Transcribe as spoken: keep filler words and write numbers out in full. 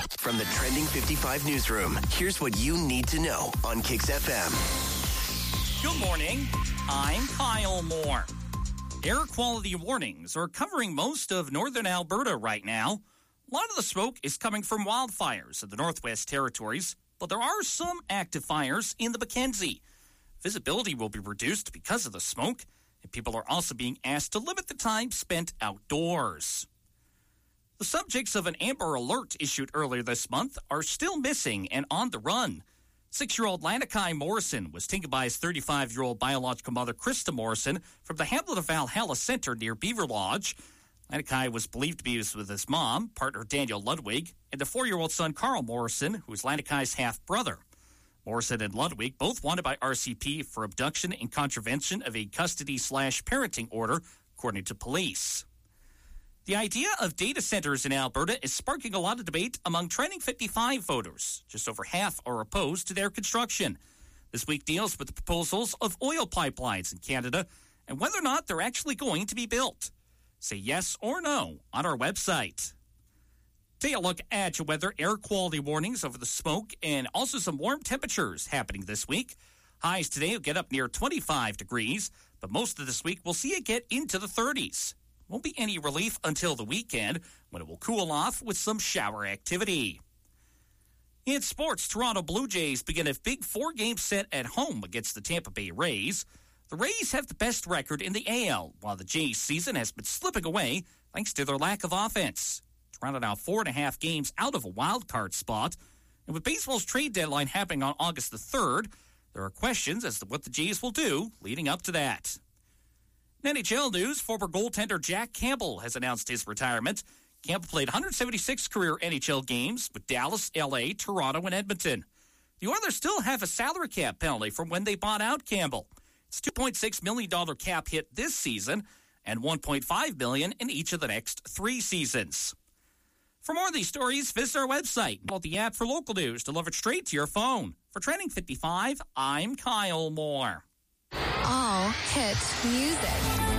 From the Trending fifty-five newsroom, here's what you need to know on Kix F M. Good morning. I'm Kyle Moore. Air quality warnings are covering most of northern Alberta right now. A lot of the smoke is coming from wildfires in the Northwest Territories, but there are some active fires in the Mackenzie. Visibility will be reduced because of the smoke, and people are also being asked to limit the time spent outdoors. The subjects of an Amber Alert issued earlier this month are still missing and on the run. Six-year-old Lanakai Morrison was taken by his thirty-five-year-old biological mother, Krista Morrison, from the Hamlet of Valhalla Center near Beaver Lodge. Lanakai was believed to be with his mom, partner Daniel Ludwig, and the four-year-old son, Carl Morrison, who is Lanakai's half-brother. Morrison and Ludwig, both wanted by R C P for abduction and contravention of a custody-slash-parenting order, according to police. The idea of data centers in Alberta is sparking a lot of debate among Trending fifty-five voters. Just over half are opposed to their construction. This week deals with the proposals of oil pipelines in Canada and whether or not they're actually going to be built. Say yes or no on our website. Take a look at your weather, air quality warnings over the smoke, and also some warm temperatures happening this week. Highs today will get up near twenty-five degrees, but most of this week we'll see it get into the thirties. Won't be any relief until the weekend, when it will cool off with some shower activity. In sports, Toronto Blue Jays begin a big four-game set at home against the Tampa Bay Rays. The Rays have the best record in the A L, while the Jays' season has been slipping away thanks to their lack of offense. Toronto now four and a half games out of a wild card spot. And with baseball's trade deadline happening on August the third, there are questions as to what the Jays will do leading up to that. In N H L news, former goaltender Jack Campbell has announced his retirement. Campbell played one hundred seventy-six career N H L games with Dallas, L A, Toronto, and Edmonton. The Oilers still have a salary cap penalty from when they bought out Campbell. It's a two point six million dollars cap hit this season and one point five million dollars in each of the next three seasons. For more of these stories, visit our website. Download the app for local news delivered straight to your phone. For Trending fifty-five, I'm Kyle Moore. All hit music.